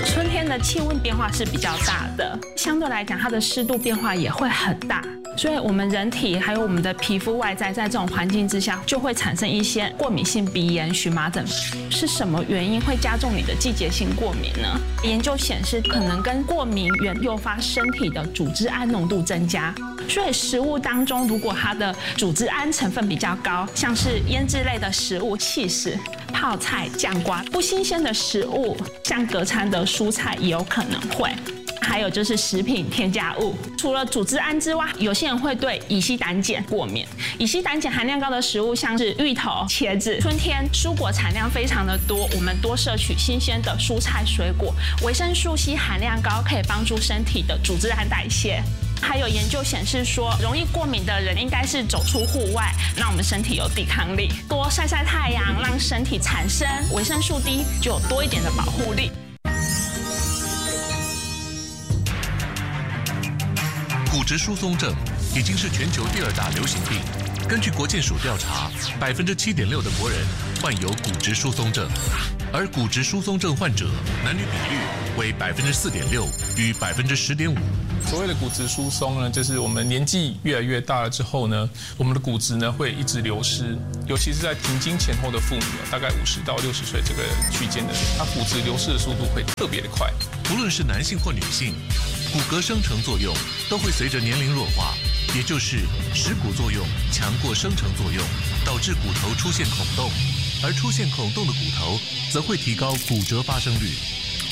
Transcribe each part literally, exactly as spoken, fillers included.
春天的气温变化是比较大的，相对来讲它的湿度变化也会很大，所以我们人体还有我们的皮肤外在，在这种环境之下就会产生一些过敏性鼻炎、荨麻疹。是什么原因会加重你的季节性过敏呢？研究显示，可能跟过敏原诱发身体的组织胺浓度增加。所以食物当中，如果它的组织胺成分比较高，像是腌制类的食物、起司、泡菜、酱瓜，不新鲜的食物，像隔餐的蔬菜也有可能会。还有就是食品添加物，除了组织胺之外，有些人会对乙烯胆碱过敏。乙烯胆碱含量高的食物像是芋头、茄子。春天蔬果产量非常的多，我们多摄取新鲜的蔬菜水果，维生素 C 含量高，可以帮助身体的组织胺代谢。还有研究显示说，容易过敏的人应该是走出户外，让我们身体有抵抗力，多晒晒太阳，让身体产生维生素 D， 就有多一点的保护力。 骨质疏松症已经是全球第二大流行病。根据国健署调查，百分之七点六的国人患有骨质疏松症，而骨质疏松症患者男女比率为百分之四点六与百分之十点五。 所谓的骨质疏松呢，就是我们年纪越来越大了之后呢，我们的骨质呢会一直流失，尤其是在停经前后的妇女，大概五十到六十岁这个区间的人，它骨质流失的速度会特别的快。 无论是男性或女性，骨骼生成作用都会随着年龄弱化，也就是蚀骨作用强过生成作用，导致骨头出现孔洞，而出现孔洞的骨头则会提高骨折发生率。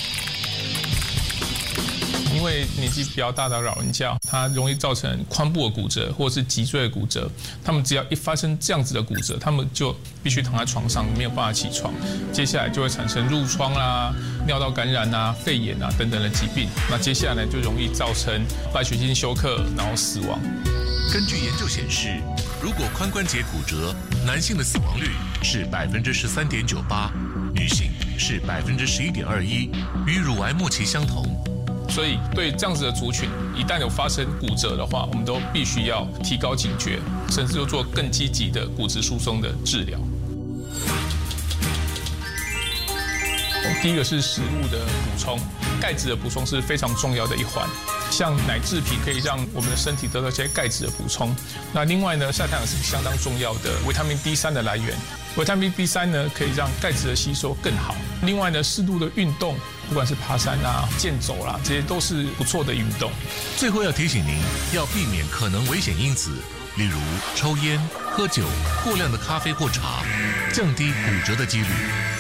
因为年纪比较大的老人家，他容易造成髋部的骨折或者是脊椎的骨折。他们只要一发生这样子的骨折，他们就必须躺在床上，没有办法起床。接下来就会产生褥疮啦、尿道感染啊、肺炎啊等等的疾病。那接下来就容易造成败血性休克，然后死亡。 根据研究显示，如果髋关节骨折，男性的死亡率是百分之十三点九八，女性是百分之十一点二一，与乳癌末期相同。 所以，对这样子的族群，一旦有发生骨折的话，我们都必须要提高警觉，甚至要做更积极的骨质疏松的治疗。第一个是食物的补充，钙质的补充是非常重要的一环。像奶制品可以让我们的身体得到一些钙质的补充。那另外呢，晒太阳是相当重要的维他命 D 三 的来源。维他命 D 三 呢，可以让钙质的吸收更好。另外呢，适度的运动，不管是爬山啊、健走啦，这些都是不错的运动。 最后要提醒您，要避免可能危险因子，例如抽烟、喝酒、过量的咖啡或茶，降低骨折的几率。